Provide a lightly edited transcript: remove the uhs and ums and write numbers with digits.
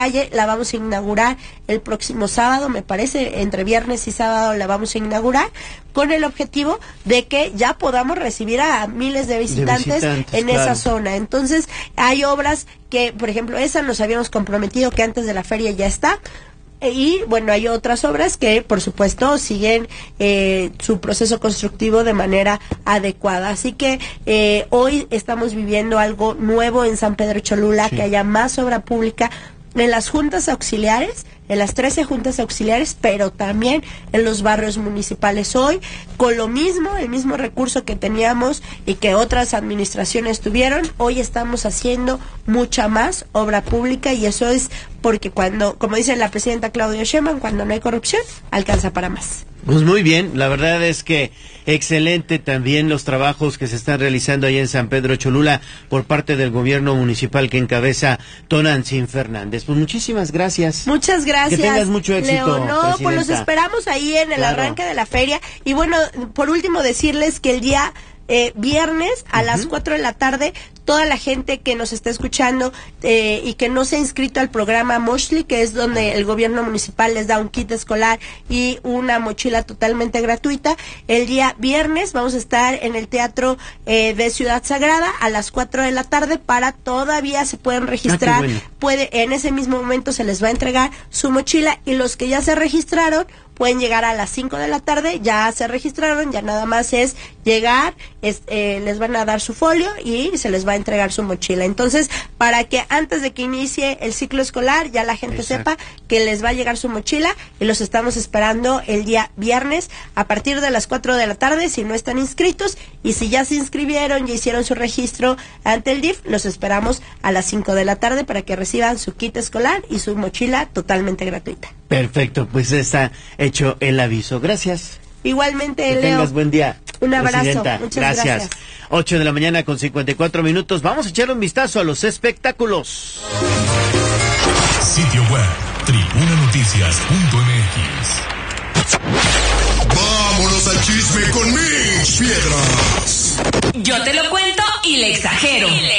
la vamos a inaugurar el próximo sábado, me parece, entre viernes y sábado la vamos a inaugurar, con el objetivo de que ya podamos recibir a miles de visitantes en esa zona. Entonces, hay obras que, por ejemplo, esa nos habíamos comprometido que antes de la feria ya está. Y bueno, hay otras obras que por supuesto siguen su proceso constructivo de manera adecuada. Así que hoy estamos viviendo algo nuevo en San Pedro Cholula, que haya más obra pública en las juntas auxiliares, en las 13 juntas auxiliares, pero también en los barrios municipales hoy, con lo mismo, el mismo recurso que teníamos y que otras administraciones tuvieron. Hoy estamos haciendo mucha más obra pública, y eso es porque cuando, como dice la presidenta Claudia Sheinbaum, cuando no hay corrupción, alcanza para más. Pues muy bien, la verdad es que excelente también los trabajos que se están realizando ahí en San Pedro Cholula por parte del gobierno municipal que encabeza Tonantzin Fernández. Pues muchísimas gracias. Muchas gracias. Que tengas mucho éxito, Leo. No, pues los esperamos ahí en el arranque de la feria. Y bueno, por último decirles que el día viernes a las 4 de la tarde, toda la gente que nos está escuchando y que no se ha inscrito al programa Mochli, que es donde el gobierno municipal les da un kit escolar y una mochila totalmente gratuita, el día viernes vamos a estar en el Teatro de Ciudad Sagrada a las 4 de la tarde. Todavía se pueden registrar, en ese mismo momento se les va a entregar su mochila, y los que ya se registraron pueden llegar a las 5 de la tarde, ya se registraron, ya nada más es llegar, les van a dar su folio y se les va a entregar su mochila. Entonces, para que antes de que inicie el ciclo escolar, ya la gente sepa que les va a llegar su mochila, y los estamos esperando el día viernes a partir de las 4 de la tarde, si no están inscritos, y si ya se inscribieron, ya hicieron su registro ante el DIF, los esperamos a las 5 de la tarde para que reciban su kit escolar y su mochila totalmente gratuita. Perfecto, pues está hecho el aviso. Gracias. Igualmente, que Leo. Tengas buen día. Un abrazo. Presidenta. Muchas gracias. 8 de la mañana con 54 minutos. Vamos a echar un vistazo a los espectáculos. Sitio web, tribunanoticias.mx. Vámonos al chisme con Mitch Piedras. Yo te lo cuento y le exagero.